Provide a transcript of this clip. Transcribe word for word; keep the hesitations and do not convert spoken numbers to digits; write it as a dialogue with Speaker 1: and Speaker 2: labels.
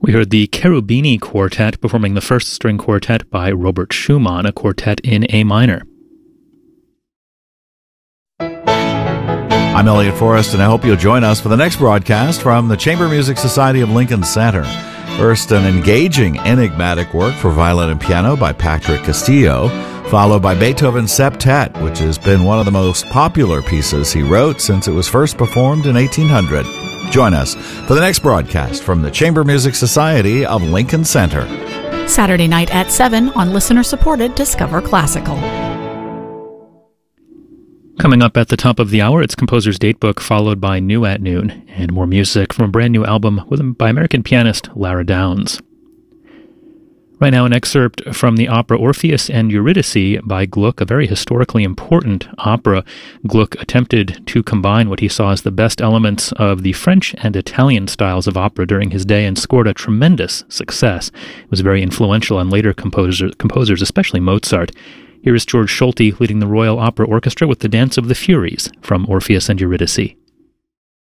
Speaker 1: We heard the Cherubini Quartet performing the first string quartet by Robert Schumann, a quartet in A minor.
Speaker 2: I'm Elliot Forrest, and I hope you'll join us for the next broadcast from the Chamber Music Society of Lincoln Center. First, an engaging, enigmatic work for violin and piano by Patrick Castillo, followed by Beethoven's Septet, which has been one of the most popular pieces he wrote since it was first performed in eighteen hundred. Join us for the next broadcast from the Chamber Music Society of Lincoln Center.
Speaker 3: Saturday night at seven on listener-supported Discover Classical.
Speaker 1: Coming up at the top of the hour, it's Composer's Datebook, followed by New at Noon, and more music from a brand new album with, by American pianist Lara Downs. Right now, an excerpt from the opera Orpheus and Eurydice by Gluck, a very historically important opera. Gluck attempted to combine what he saw as the best elements of the French and Italian styles of opera during his day and scored a tremendous success. It was very influential on later composer, composers, especially Mozart. Here is George Solti leading the Royal Opera Orchestra with the Dance of the Furies from Orpheus and Eurydice.